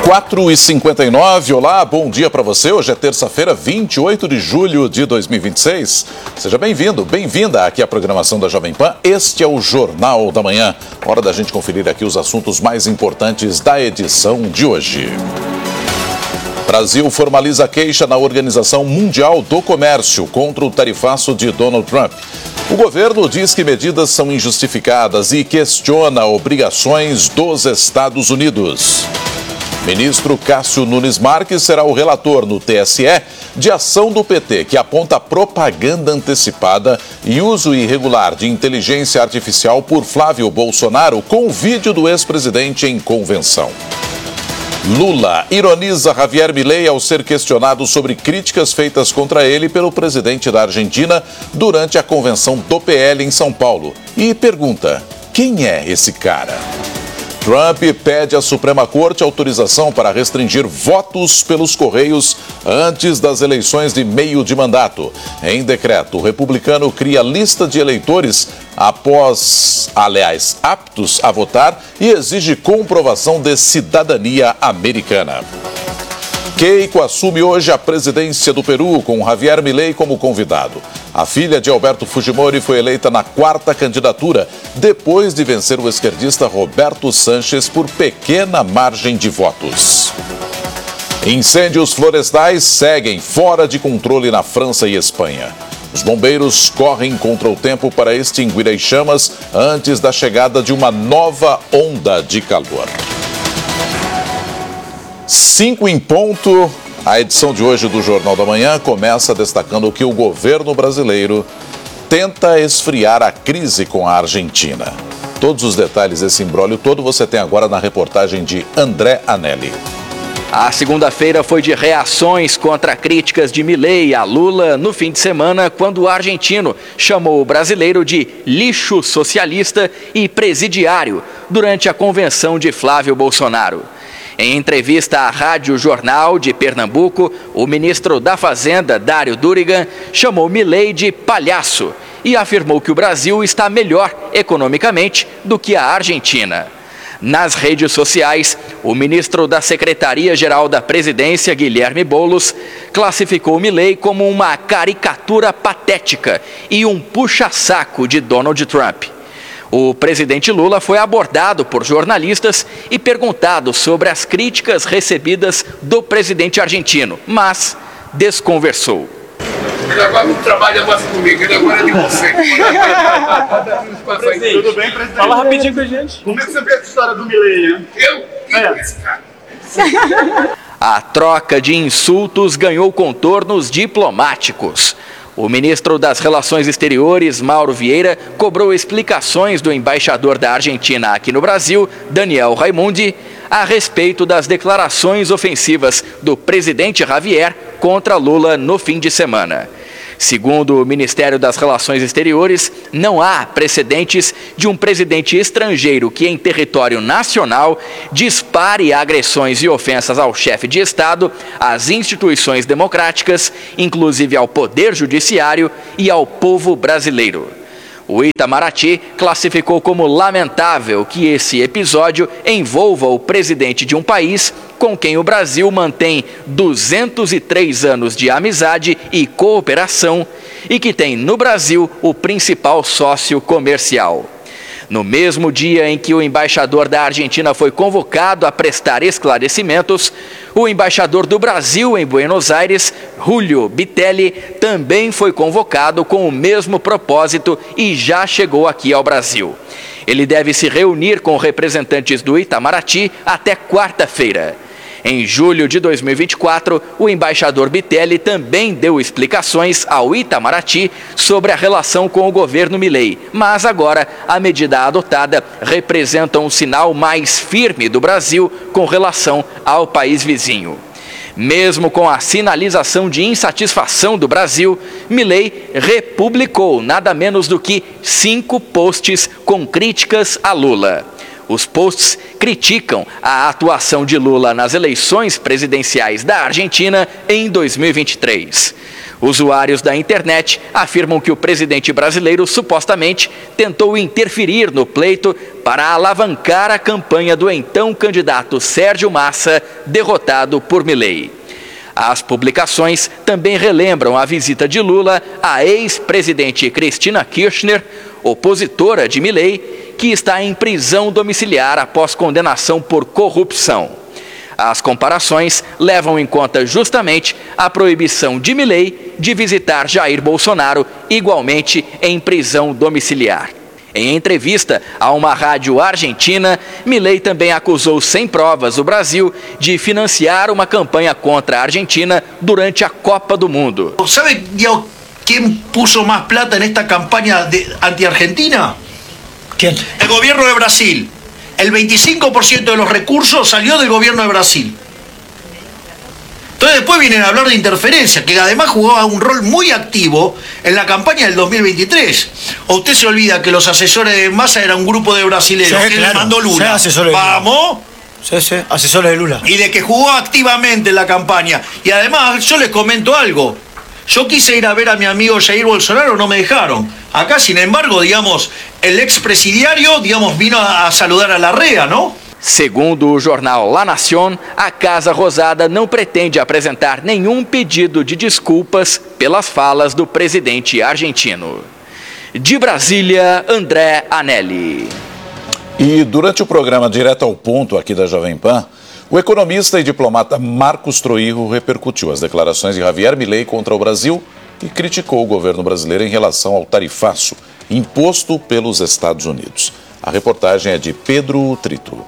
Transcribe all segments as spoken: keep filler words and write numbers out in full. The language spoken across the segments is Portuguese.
quatro e cinquenta e nove, olá, bom dia para você. Hoje é terça-feira, vinte e oito de julho de dois mil e vinte e seis. Seja bem-vindo, bem-vinda aqui à programação da Jovem Pan. Este é o Jornal da Manhã. Hora da gente conferir aqui os assuntos mais importantes da edição de hoje. Brasil formaliza queixa na Organização Mundial do Comércio contra o tarifaço de Donald Trump. O governo diz que medidas são injustificadas e questiona obrigações dos Estados Unidos. Ministro Cássio Nunes Marques será o relator no T S E de ação do P T que aponta propaganda antecipada e uso irregular de inteligência artificial por Flávio Bolsonaro com vídeo do ex-presidente em convenção. Lula ironiza Javier Milei ao ser questionado sobre críticas feitas contra ele pelo presidente da Argentina durante a convenção do P L em São Paulo e pergunta: quem é esse cara? Trump pede à Suprema Corte autorização para restringir votos pelos Correios antes das eleições de meio de mandato. Em decreto, o republicano cria lista de eleitores após, aliás, aptos a votar e exige comprovação de cidadania americana. Keiko assume hoje a presidência do Peru, com Javier Milei como convidado. A filha de Alberto Fujimori foi eleita na quarta candidatura, depois de vencer o esquerdista Roberto Sanches por pequena margem de votos. Incêndios florestais seguem fora de controle na França e Espanha. Os bombeiros correm contra o tempo para extinguir as chamas antes da chegada de uma nova onda de calor. Cinco em ponto, a edição de hoje do Jornal da Manhã começa destacando que o governo brasileiro tenta esfriar a crise com a Argentina. Todos os detalhes desse imbróglio todo você tem agora na reportagem de André Anelli. A segunda-feira foi de reações contra críticas de Milei a Lula no fim de semana, quando o argentino chamou o brasileiro de lixo socialista e presidiário durante a convenção de Flávio Bolsonaro. Em entrevista à Rádio Jornal de Pernambuco, o ministro da Fazenda, Dário Durigan, chamou Milei de palhaço e afirmou que o Brasil está melhor economicamente do que a Argentina. Nas redes sociais, o ministro da Secretaria-Geral da Presidência, Guilherme Boulos, classificou Milei como uma caricatura patética e um puxa-saco de Donald Trump. O presidente Lula foi abordado por jornalistas e perguntado sobre as críticas recebidas do presidente argentino, mas desconversou. Ele agora não trabalha mais comigo, ele agora é de você. Presidente, tudo bem, presidente? Fala rapidinho com a gente. Como é que você vê essa história do Milei, né? Eu? Quem é esse cara? A troca de insultos ganhou contornos diplomáticos. O ministro das Relações Exteriores, Mauro Vieira, cobrou explicações do embaixador da Argentina aqui no Brasil, Daniel Raimundi, a respeito das declarações ofensivas do presidente Javier contra Lula no fim de semana. Segundo o Ministério das Relações Exteriores, não há precedentes de um presidente estrangeiro que, em território nacional, dispare agressões e ofensas ao chefe de Estado, às instituições democráticas, inclusive ao Poder Judiciário e ao povo brasileiro. O Itamaraty classificou como lamentável que esse episódio envolva o presidente de um país com quem o Brasil mantém duzentos e três anos de amizade e cooperação e que tem no Brasil o principal sócio comercial. No mesmo dia em que o embaixador da Argentina foi convocado a prestar esclarecimentos, o embaixador do Brasil em Buenos Aires, Julio Bitelli, também foi convocado com o mesmo propósito e já chegou aqui ao Brasil. Ele deve se reunir com representantes do Itamaraty até quarta-feira. Em julho de dois mil e vinte e quatro, o embaixador Bitelli também deu explicações ao Itamaraty sobre a relação com o governo Milei, mas agora a medida adotada representa um sinal mais firme do Brasil com relação ao país vizinho. Mesmo com a sinalização de insatisfação do Brasil, Milei republicou nada menos do que cinco posts com críticas a Lula. Os posts criticam a atuação de Lula nas eleições presidenciais da Argentina em dois mil e vinte e três. Usuários da internet afirmam que o presidente brasileiro supostamente tentou interferir no pleito para alavancar a campanha do então candidato Sérgio Massa, derrotado por Milei. As publicações também relembram a visita de Lula à ex-presidente Cristina Kirchner, opositora de Milei, que está em prisão domiciliar após condenação por corrupção. As comparações levam em conta justamente a proibição de Milei de visitar Jair Bolsonaro, igualmente em prisão domiciliar. Em entrevista a uma rádio argentina, Milei também acusou sem provas o Brasil de financiar uma campanha contra a Argentina durante a Copa do Mundo. ¿Sabe quién puso más plata en esta campaña de anti-Argentina? ¿Quién? El gobierno de Brasil. El veinticinco por ciento de los recursos salió del gobierno de Brasil. Entonces después vienen a hablar de interferencia, que además jugaba un rol muy activo en la campaña del dos mil veintitrés. ¿O usted se olvida que los asesores de Massa eran un grupo de brasileños sí, que claro, le mandó Lula? Sí, asesores ¿Vamos? Sí, sí, asesores de Lula. Y de que jugó activamente en la campaña. Y además, yo les comento algo. Yo quise ir a ver a mi amigo Jair Bolsonaro, no me dejaron. Acá, sin embargo, digamos, el expresidiario, digamos, vino a, a saludar a Larrea, ¿no? Segundo o jornal La Nación, a Casa Rosada não pretende apresentar nenhum pedido de desculpas pelas falas do presidente argentino. De Brasília, André Anelli. E durante o programa Direto ao Ponto aqui da Jovem Pan, o economista e diplomata Marcos Troirro repercutiu as declarações de Javier Milei contra o Brasil e criticou o governo brasileiro em relação ao tarifaço imposto pelos Estados Unidos. A reportagem é de Pedro Trito.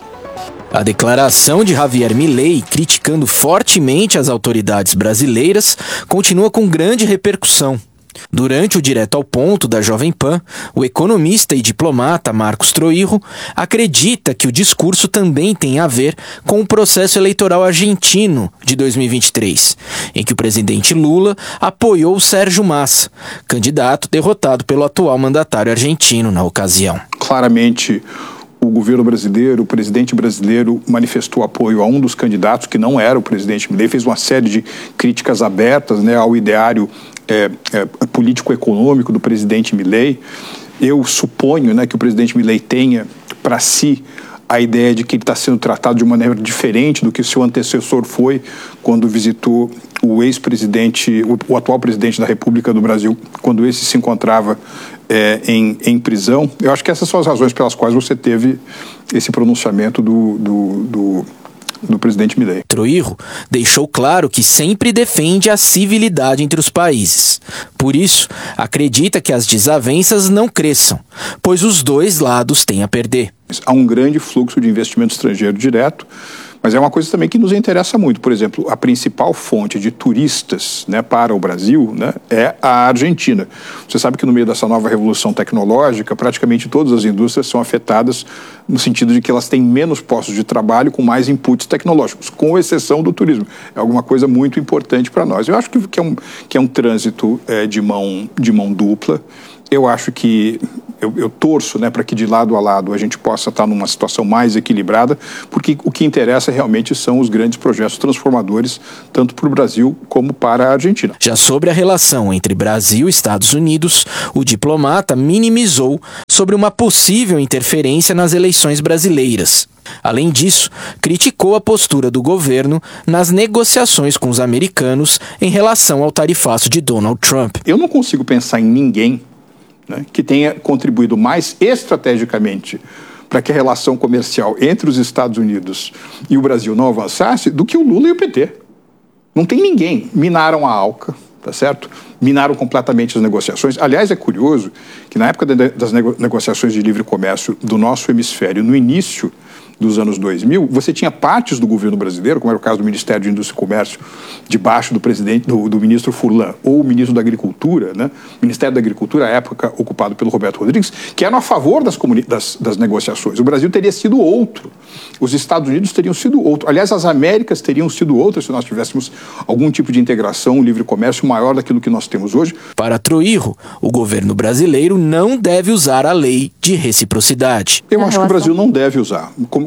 A declaração de Javier Milei, criticando fortemente as autoridades brasileiras, continua com grande repercussão. Durante o Direto ao Ponto da Jovem Pan, o economista e diplomata Marcos Troirro acredita que o discurso também tem a ver com o processo eleitoral argentino de dois mil e vinte e três, em que o presidente Lula apoiou Sérgio Massa, candidato derrotado pelo atual mandatário argentino na ocasião. Claramente, o governo brasileiro, o presidente brasileiro manifestou apoio a um dos candidatos que não era o presidente Milei, fez uma série de críticas abertas, né, ao ideário é, é, político-econômico do presidente Milei. Eu suponho, né, que o presidente Milei tenha para si a ideia de que ele está sendo tratado de uma maneira diferente do que seu antecessor foi quando visitou o ex-presidente, o, o atual presidente da República do Brasil, quando esse se encontrava é, em, em prisão. Eu acho que essas são as razões pelas quais você teve esse pronunciamento do, do, do, do presidente Milei. Troirro deixou claro que sempre defende a civilidade entre os países. Por isso, acredita que as desavenças não cresçam, pois os dois lados têm a perder. Há um grande fluxo de investimento estrangeiro direto, mas é uma coisa também que nos interessa muito. Por exemplo, a principal fonte de turistas, né, para o Brasil, né, é a Argentina. Você sabe que no meio dessa nova revolução tecnológica, praticamente todas as indústrias são afetadas no sentido de que elas têm menos postos de trabalho com mais inputs tecnológicos, com exceção do turismo. É alguma coisa muito importante para nós. Eu acho que, que, é, um, que é um trânsito é, de, mão, de mão dupla. Eu acho que, eu, eu torço, né, para que de lado a lado a gente possa estar numa situação mais equilibrada, porque o que interessa realmente são os grandes projetos transformadores, tanto para o Brasil como para a Argentina. Já sobre a relação entre Brasil e Estados Unidos, o diplomata minimizou sobre uma possível interferência nas eleições brasileiras. Além disso, criticou a postura do governo nas negociações com os americanos em relação ao tarifaço de Donald Trump. Eu não consigo pensar em ninguém, né, que tenha contribuído mais estrategicamente para que a relação comercial entre os Estados Unidos e o Brasil não avançasse do que o Lula e o P T. Não tem ninguém. Minaram a ALCA, tá certo? Minaram completamente as negociações. Aliás, é curioso que na época das nego- negociações de livre comércio do nosso hemisfério, no início dos anos dois mil, você tinha partes do governo brasileiro, como era o caso do Ministério de Indústria e Comércio, debaixo do presidente, do, do ministro Furlan, ou o ministro da Agricultura, né? Ministério da Agricultura, à época ocupado pelo Roberto Rodrigues, que eram a favor das, comuni- das, das negociações. O Brasil teria sido outro. Os Estados Unidos teriam sido outro. Aliás, as Américas teriam sido outras se nós tivéssemos algum tipo de integração, um livre comércio maior daquilo que nós temos hoje. Para Troirro, o governo brasileiro não deve usar a lei de reciprocidade. Eu acho que o Brasil não deve usar. Como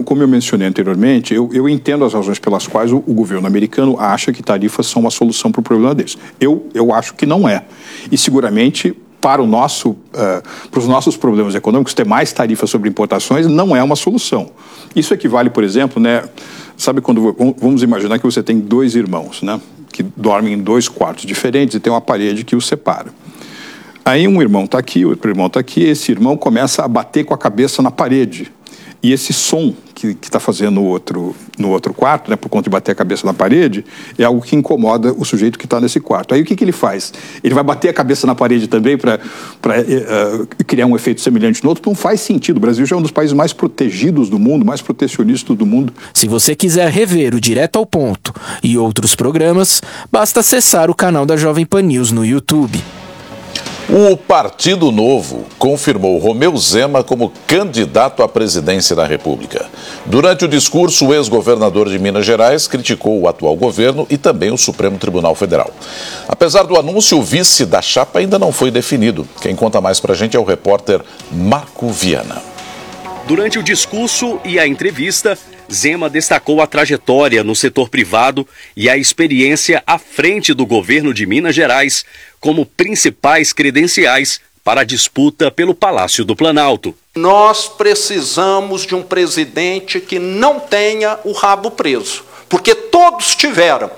como, como eu mencionei anteriormente, eu, eu entendo as razões pelas quais o, o governo americano acha que tarifas são uma solução para o problema deles. Eu, eu acho que não é. E seguramente, para, o nosso, uh, para os nossos problemas econômicos, ter mais tarifas sobre importações não é uma solução. Isso equivale, por exemplo, né, sabe quando, vamos imaginar que você tem dois irmãos, né, que dormem em dois quartos diferentes e tem uma parede que os separa. Aí um irmão está aqui, o outro irmão está aqui, e esse irmão começa a bater com a cabeça na parede. E esse som que está fazendo no outro, no outro quarto, né, por conta de bater a cabeça na parede, é algo que incomoda o sujeito que está nesse quarto. Aí o que, que ele faz? Ele vai bater a cabeça na parede também para uh, criar um efeito semelhante no outro? Não faz sentido. O Brasil já é um dos países mais protegidos do mundo, mais protecionistas do mundo. Se você quiser rever o Direto ao Ponto e outros programas, basta acessar o canal da Jovem Pan News no YouTube. O Partido Novo confirmou Romeu Zema como candidato à presidência da República. Durante o discurso, o ex-governador de Minas Gerais criticou o atual governo e também o Supremo Tribunal Federal. Apesar do anúncio, o vice da chapa ainda não foi definido. Quem conta mais pra gente é o repórter Marco Viana. Durante o discurso e a entrevista, Zema destacou a trajetória no setor privado e a experiência à frente do governo de Minas Gerais como principais credenciais para a disputa pelo Palácio do Planalto. Nós precisamos de um presidente que não tenha o rabo preso, porque todos tiveram.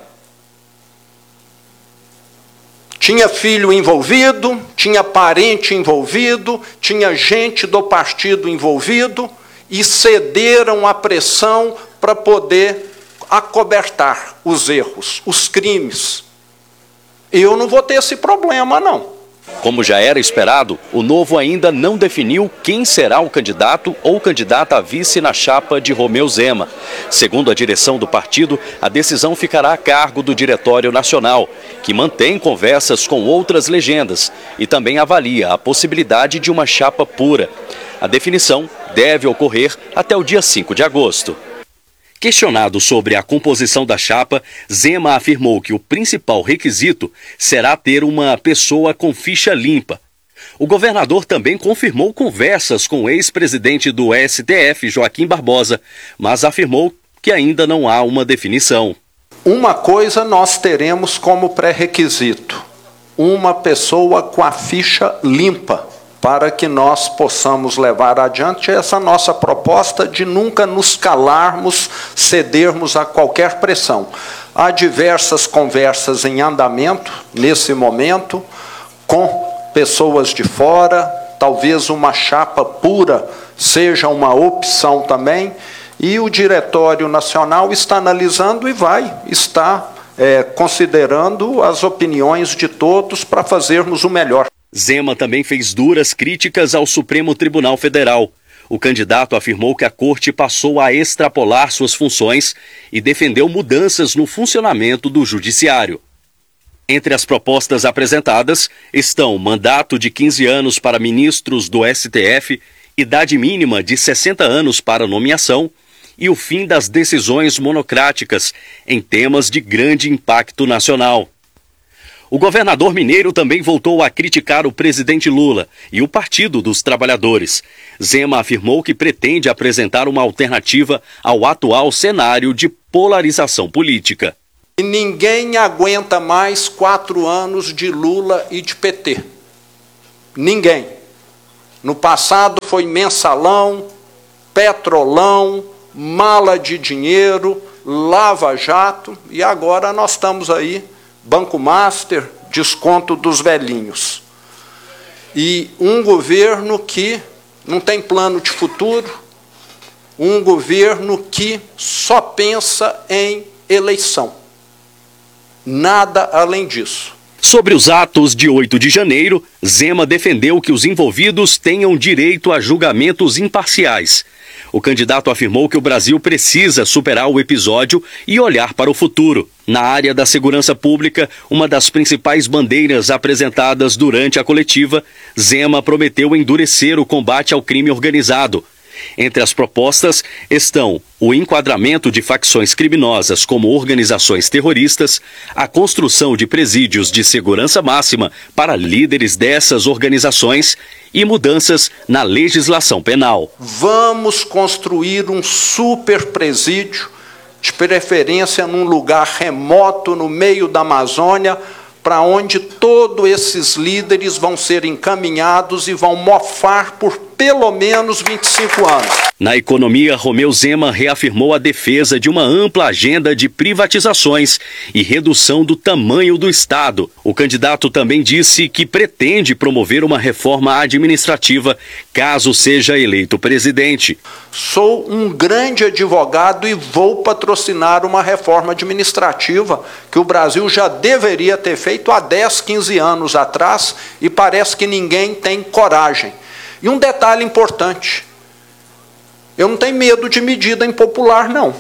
Tinha filho envolvido, tinha parente envolvido, tinha gente do partido envolvido e cederam à pressão para poder acobertar os erros, os crimes. Eu não vou ter esse problema, não. Como já era esperado, o Novo ainda não definiu quem será o candidato ou candidata a vice na chapa de Romeu Zema. Segundo a direção do partido, a decisão ficará a cargo do Diretório Nacional, que mantém conversas com outras legendas e também avalia a possibilidade de uma chapa pura. A definição deve ocorrer até o dia cinco de agosto. Questionado sobre a composição da chapa, Zema afirmou que o principal requisito será ter uma pessoa com ficha limpa. O governador também confirmou conversas com o ex-presidente do S T F, Joaquim Barbosa, mas afirmou que ainda não há uma definição. Uma coisa nós teremos como pré-requisito: uma pessoa com a ficha limpa, para que nós possamos levar adiante essa nossa proposta de nunca nos calarmos, cedermos a qualquer pressão. Há diversas conversas em andamento, nesse momento, com pessoas de fora, talvez uma chapa pura seja uma opção também, e o Diretório Nacional está analisando e vai estar é, considerando as opiniões de todos para fazermos o melhor. Zema também fez duras críticas ao Supremo Tribunal Federal. O candidato afirmou que a corte passou a extrapolar suas funções e defendeu mudanças no funcionamento do judiciário. Entre as propostas apresentadas estão mandato de quinze anos para ministros do S T F, idade mínima de sessenta anos para nomeação e o fim das decisões monocráticas em temas de grande impacto nacional. O governador mineiro também voltou a criticar o presidente Lula e o Partido dos Trabalhadores. Zema afirmou que pretende apresentar uma alternativa ao atual cenário de polarização política. E ninguém aguenta mais quatro anos de Lula e de P T. Ninguém. No passado foi mensalão, petrolão, mala de dinheiro, lava-jato, e agora nós estamos aí, Banco Master, desconto dos velhinhos. E um governo que não tem plano de futuro, um governo que só pensa em eleição. Nada além disso. Sobre os atos de oito de janeiro, Zema defendeu que os envolvidos tenham direito a julgamentos imparciais. O candidato afirmou que o Brasil precisa superar o episódio e olhar para o futuro. Na área da segurança pública, uma das principais bandeiras apresentadas durante a coletiva, Zema prometeu endurecer o combate ao crime organizado. Entre as propostas estão o enquadramento de facções criminosas como organizações terroristas, a construção de presídios de segurança máxima para líderes dessas organizações e mudanças na legislação penal. Vamos construir um super presídio, de preferência num lugar remoto no meio da Amazônia, para onde todos esses líderes vão ser encaminhados e vão mofar por pelo menos vinte e cinco anos. Na economia, Romeu Zema reafirmou a defesa de uma ampla agenda de privatizações e redução do tamanho do Estado. O candidato também disse que pretende promover uma reforma administrativa caso seja eleito presidente. Sou um grande advogado e vou patrocinar uma reforma administrativa que o Brasil já deveria ter feito há dez, quinze anos atrás e parece que ninguém tem coragem. E um detalhe importante, eu não tenho medo de medida impopular, não.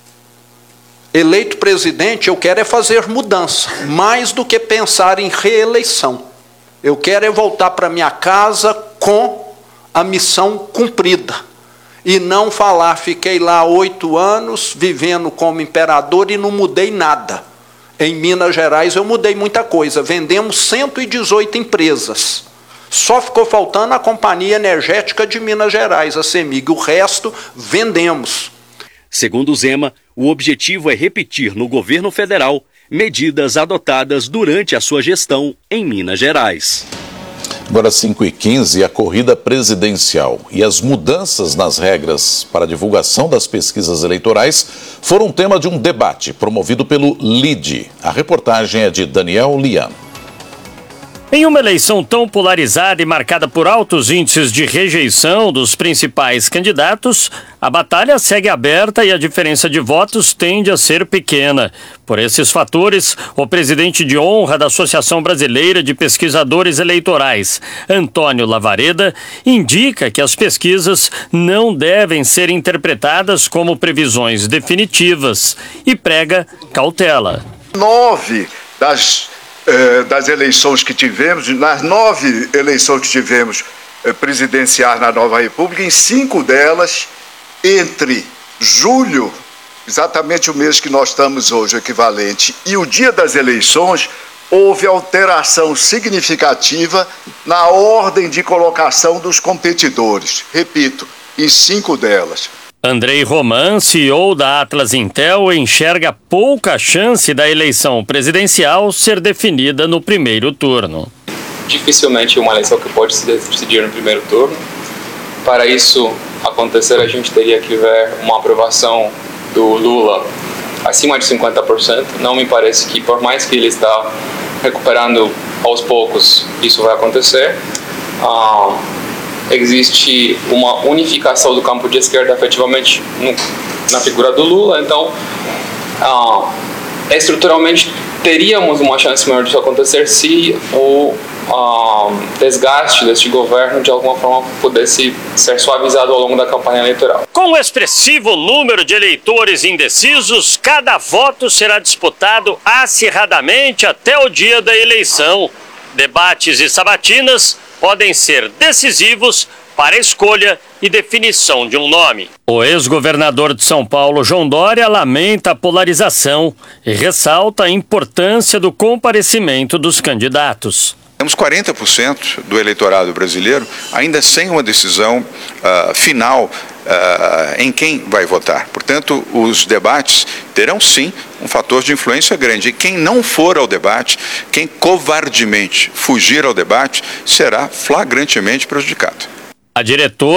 Eleito presidente, eu quero é fazer mudança, mais do que pensar em reeleição. Eu quero é voltar para minha casa com a missão cumprida. E não falar, fiquei lá oito anos, vivendo como imperador e não mudei nada. Em Minas Gerais eu mudei muita coisa, vendemos cento e dezoito empresas. Só ficou faltando a Companhia Energética de Minas Gerais, a CEMIG. O resto, vendemos. Segundo Zema, o objetivo é repetir no governo federal medidas adotadas durante a sua gestão em Minas Gerais. Agora cinco e quinze, a corrida presidencial e as mudanças nas regras para a divulgação das pesquisas eleitorais foram tema de um debate promovido pelo L I D. A reportagem é de Daniel Lian. Em uma eleição tão polarizada e marcada por altos índices de rejeição dos principais candidatos, a batalha segue aberta e a diferença de votos tende a ser pequena. Por esses fatores, o presidente de honra da Associação Brasileira de Pesquisadores Eleitorais, Antônio Lavareda, indica que as pesquisas não devem ser interpretadas como previsões definitivas e prega cautela. Nove das das eleições que tivemos, nas nove eleições que tivemos presidenciais na Nova República, em cinco delas, entre julho, exatamente o mês que nós estamos hoje, o equivalente, e o dia das eleições, houve alteração significativa na ordem de colocação dos competidores. Repito, em cinco delas. Andrei Roman, C E O da Atlas Intel, enxerga pouca chance da eleição presidencial ser definida no primeiro turno. Dificilmente uma eleição que pode se decidir no primeiro turno. Para isso acontecer, a gente teria que ver uma aprovação do Lula acima de cinquenta por cento. Não me parece que, por mais que ele está recuperando aos poucos, isso vai acontecer. Ah, existe uma unificação do campo de esquerda efetivamente no, na figura do Lula, então ah, estruturalmente teríamos uma chance maior disso acontecer se o ah, desgaste deste governo de alguma forma pudesse ser suavizado ao longo da campanha eleitoral. Com um expressivo número de eleitores indecisos, cada voto será disputado acirradamente até o dia da eleição. Debates e sabatinas podem ser decisivos para a escolha e definição de um nome. O ex-governador de São Paulo, João Dória, lamenta a polarização e ressalta a importância do comparecimento dos candidatos. Temos quarenta por cento do eleitorado brasileiro ainda sem uma decisão uh, final uh, em quem vai votar. Portanto, os debates terão sim um fator de influência grande. E quem não for ao debate, quem covardemente fugir ao debate, será flagrantemente prejudicado. A diretora